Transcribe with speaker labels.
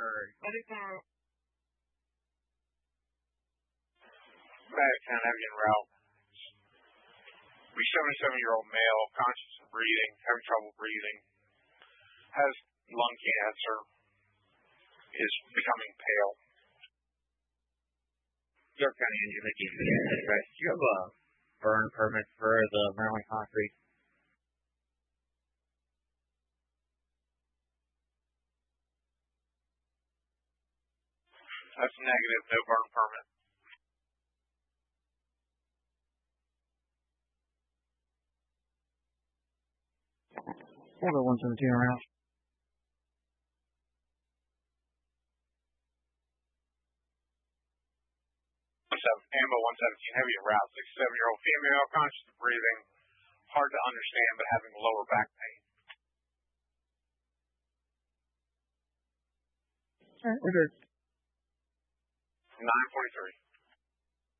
Speaker 1: Madison, heavy en route. A 77-year-old male, conscious of breathing, having trouble breathing, has lung cancer, is becoming pale.
Speaker 2: York County Engine Mickey, do you have a burn permit for the Maryland concrete?
Speaker 1: That's negative, no burn permit.
Speaker 2: Order 117 around.
Speaker 1: Ambo 117, heavy en route. 67-year-old female, conscious of breathing, hard to understand, but having lower back pain.
Speaker 2: All right, we're good.
Speaker 1: 943.